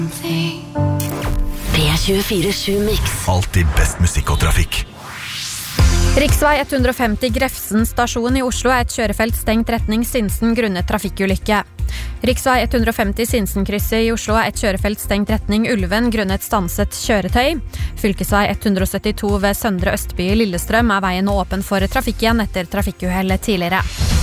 P24/7 Mix. Alltid best musikk og trafikk. Riksvei 150 Grefsen stasjon i Oslo et kjørefelt stengt retning Sinsen grunnet trafikkulykke. Riksvei 150 Sinsenkrysset i Oslo et kjørefelt stengt retning Ulven grunnet stanset kjøretøy. Fylkesvei 172 ved Søndre Østby i Lillestrøm veien åpen for trafikk igjen etter trafikkuhell tidligere.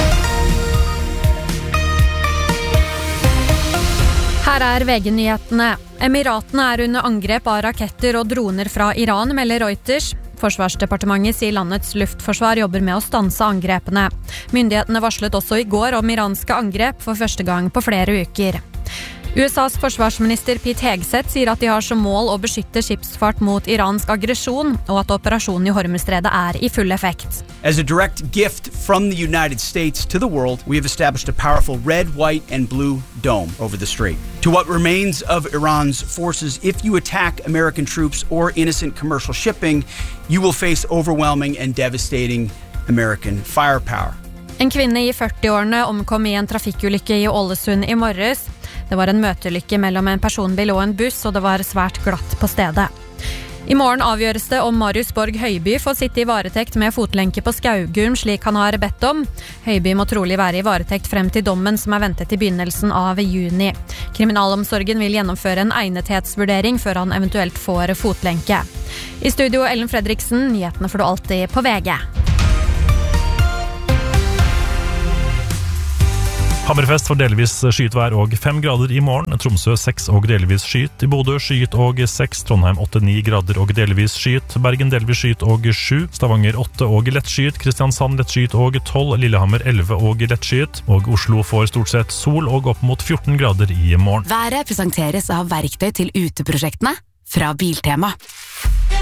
Her VG-nyhetene. Emiratene under angrep av raketter og droner fra Iran, melder Reuters. Forsvarsdepartementet sier landets luftforsvar jobber med å stanse angrepene. Myndighetene varslet også i går om iranske angrep for første gang på flere uker. USAs forsvarsminister Pete Hegseth sier at de har som mål å beskytte skipsfart mot iransk aggresjon, og at operasjonen i Hormuzstredet I full effekt. As a direct gift from the United States to the world, we have established a powerful red, white, and blue dome over the strait. To what remains of Iran's forces, if you attack American troops or innocent commercial shipping, you will face overwhelming and devastating American firepower. En kvinne I 40-årene omkom I en trafikkulykke I Ålesund I morges. Det var en møteulykke mellom en personbil og en buss, og det var svært glatt på stedet. I morgen avgjøres det om Marius Borg Høiby får sitte I varetekt med fotlenke på Skaugum, slik han har bedt om. Høiby må trolig være I varetekt frem til dommen som ventet I begynnelsen av juni. Kriminalomsorgen vil gjennomføre en egnethetsvurdering før han eventuelt får fotlenke. I studio Ellen Fredriksen, nyhetene får du alltid på VG. Hammerfest for delvis skyet vær og 5 grader I morgen. Tromsø 6 og delvis skyet. I Bodø skyet og 6. Trondheim 8-9 grader og delvis skyet. Bergen delvis skyet og 7. Stavanger 8 og lett skyet. Kristiansand lett skyet og 12. Lillehammer 11 og lett skyet. Og Oslo får stort sett sol og opp mot 14 grader I morgen. Været presenteres av verktøy til uteprosjektene fra Biltema.